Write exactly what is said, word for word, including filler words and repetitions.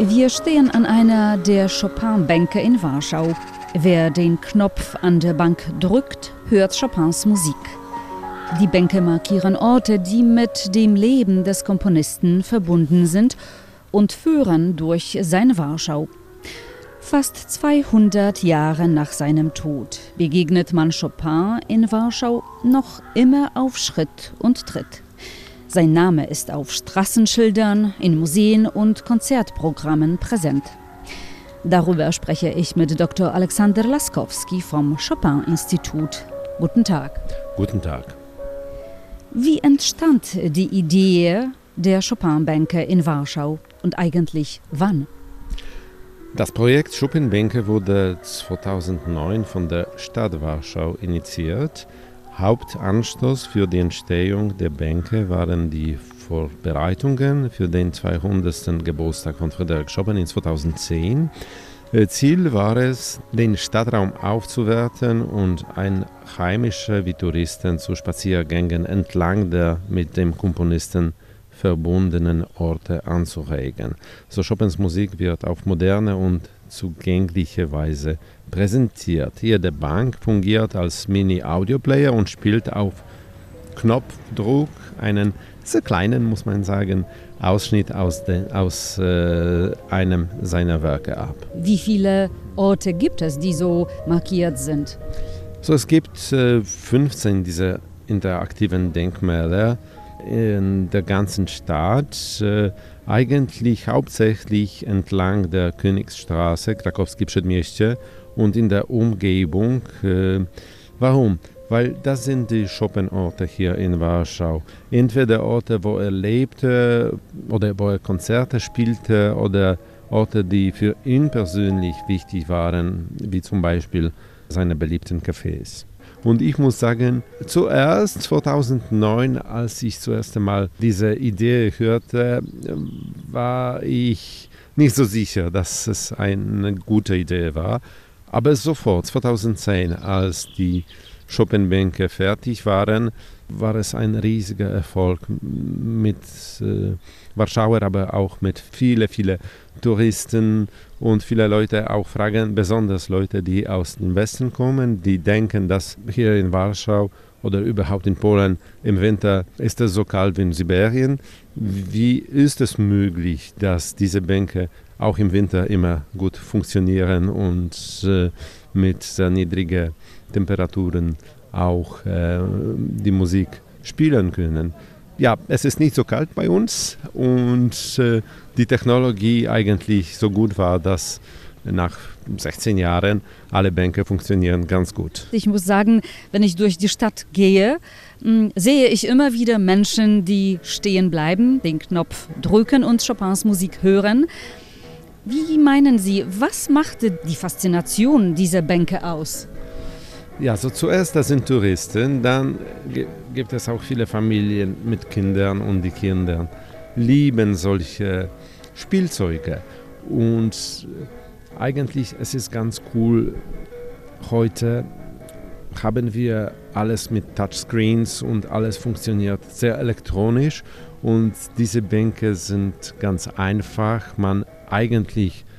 Wir stehen an einer der Chopin-Bänke in Warschau. Wer den Knopf an der Bank drückt, hört Chopins Musik. Die Bänke markieren Orte, die mit dem Leben des Komponisten verbunden sind und führen durch seine Warschau. Fast zweihundert Jahre nach seinem Tod begegnet man Chopin in Warschau noch immer auf Schritt und Tritt. Sein Name ist auf Straßenschildern, in Museen und Konzertprogrammen präsent. Darüber spreche ich mit Doktor Alexander Laskowski vom Chopin-Institut. Guten Tag. Guten Tag. Wie entstand die Idee der Chopin-Bänke in Warschau und eigentlich wann? Das Projekt Chopin-Bänke wurde zweitausendneun von der Stadt Warschau initiiert. Hauptanstoß für die Entstehung der Bänke waren die Vorbereitungen für den zweihundertsten Geburtstag von Frédéric Chopin in zweitausendzehn. Ziel war es, den Stadtraum aufzuwerten und einheimische wie Touristen zu Spaziergängen entlang der mit dem Komponisten verbundenen Orte anzuregen. So Chopins Musik wird auf moderne und zugängliche Weise präsentiert. Jede Bank fungiert als Mini-Audio-Player und spielt auf Knopfdruck einen sehr kleinen, muss man sagen, Ausschnitt aus, de, aus äh, einem seiner Werke ab. Wie viele Orte gibt es, die so markiert sind? So, es gibt äh, fünfzehn dieser interaktiven Denkmäler in der ganzen Stadt, äh, eigentlich hauptsächlich entlang der Königsstraße, Krakowskie Przedmieście und in der Umgebung. Äh, warum? Weil das sind die Chopin-Orte hier in Warschau. Entweder Orte, wo er lebte oder wo er Konzerte spielte oder Orte, die für ihn persönlich wichtig waren, wie zum Beispiel seine beliebten Cafés. Und ich muss sagen, zuerst zweitausendneun, als ich zuerst einmal diese Idee hörte, war ich nicht so sicher, dass es eine gute Idee war. Aber sofort, zweitausendzehn, als die Chopin-Bänke fertig waren, war es ein riesiger Erfolg mit äh, Warschauer, aber auch mit vielen, vielen Touristen und viele Leute auch fragen, besonders Leute, die aus dem Westen kommen, die denken, dass hier in Warschau oder überhaupt in Polen im Winter ist es so kalt wie in Sibirien. Wie ist es möglich, dass diese Bänke auch im Winter immer gut funktionieren und äh, mit sehr niedrigen Temperaturen auch äh, die Musik spielen können? Ja, es ist nicht so kalt bei uns und äh, die Technologie eigentlich so gut war, dass nach sechzehn Jahren alle Bänke funktionieren ganz gut. Ich muss sagen, wenn ich durch die Stadt gehe, mh, sehe ich immer wieder Menschen, die stehen bleiben, den Knopf drücken und Chopins Musik hören. Wie meinen Sie, was machte die Faszination dieser Bänke aus? Ja, so zuerst das sind Touristen, dann g- gibt es auch viele Familien mit Kindern und die Kinder lieben solche Spielzeuge. Und eigentlich es ist ganz cool, heute haben wir alles mit Touchscreens und alles funktioniert sehr elektronisch und diese Bänke sind ganz einfach. Man eigentlich